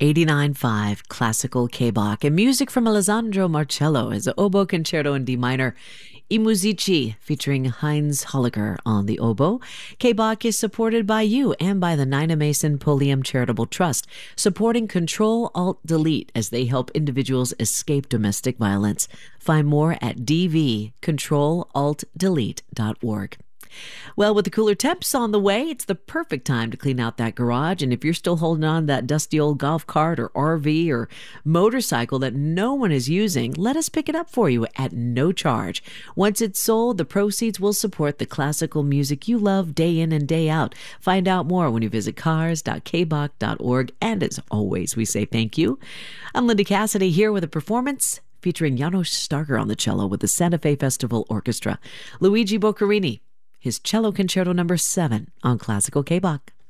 89.5 Classical K-Bach and music from Alessandro Marcello is the Oboe Concerto in D minor, I Musici, featuring Heinz Holliger on the oboe. K-Bach is supported by you and by the Nina Mason Pulliam Charitable Trust, supporting Control-Alt-Delete as they help individuals escape domestic violence. Find more at dvcontrolaltdelete.org. Well, with the cooler temps on the way, it's the perfect time to clean out that garage. And if you're still holding on to that dusty old golf cart or RV or motorcycle that no one is using, let us pick it up for you at no charge. Once it's sold, the proceeds will support the classical music you love day in and day out. Find out more when you visit cars.kbach.org. And as always, we say thank you. I'm Linda Cassidy here with a performance featuring Janos Starker on the cello with the Santa Fe Festival Orchestra. Luigi Boccherini, his Cello Concerto No. 7 on Classical K-Bach.